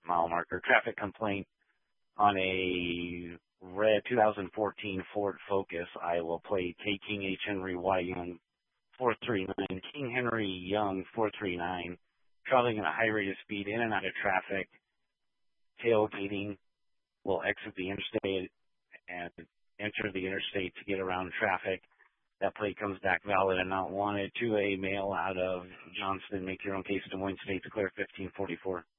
mile marker. Traffic complaint on a red 2014 Ford Focus, Iowa plate, K King H Henry Y Young 439, King Henry Young 439, traveling at a high rate of speed in and out of traffic, tailgating, will exit the interstate and enter the interstate to get around traffic. That plate comes back valid and not wanted. To a male out of Johnston. Make your own case. Des Moines State. Declare 1544.